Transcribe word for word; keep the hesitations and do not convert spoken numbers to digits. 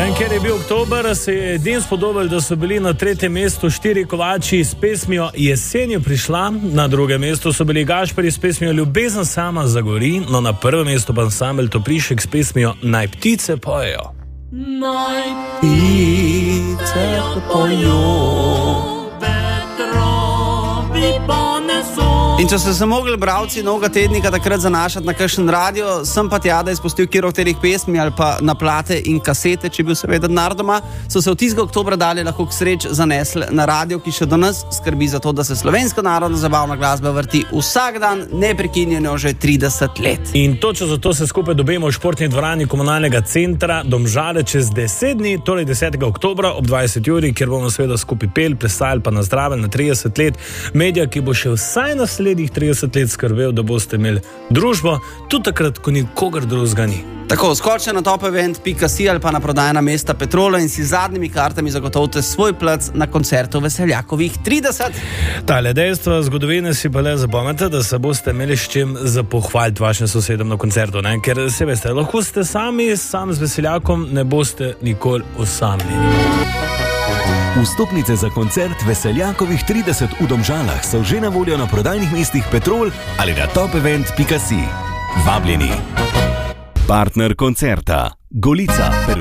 Ja, ker je bil oktober, se je edin spodobili, da so bili na tretjem mestu štiri kovači s pesmijo Jesen je prišla, na drugem mestu so bili Gašperi s pesmijo Ljubezen sama zagori, no na prvem mestu pa ansambel Toplišek s pesmijo Naj ptice pojejo. Naj ptice pojejo, vetrovi poneso. In če ste se mogli bralci Novega tednika takrat zanašati na kakšen radio, sem pa tja, da izpustil kjer od terih pesmi ali pa na plate in kasete, če bil seveda denar doma, so se od tistega oktobra dalje lahko k sreč zanesli na radio, ki še do nas skrbi za to, da se slovenska narodna zabavna glasba vrti vsak dan, neprekinjeno že trideset let. In točno zato se skupaj dobimo v športni dvorani Komunalnega centra Domžale čez deset dni, torej desetega oktobra ob dvajseti uri, kjer bomo seveda skupaj pel, plesali pa nazdravili na trideset let medija, ki bo še vsaj naslednjih trideset let skrbel, da boste imeli družbo, tudi takrat, ko nikogar drugega ni. Tako, skočite na topevent pika si ali pa na prodajna mesta Petrola in si z zadnjimi kartami zagotovite svoj plac na koncertu Veseljakovih trideset. Tale dejstva zgodovine si pa le zapomnite, da se boste imeli s čim za pohvaliti vašim sosedom na koncertu, ne? Ker se veste, lahko ste sami, sam z Veseljakom ne boste nikoli osamljeni. Vstopnice za koncert Veseljakovih trideset v Domžalah so že na voljo na prodajnih mestih Petrol ali na topevent pika si. Vabljeni. Partner koncerta Golica.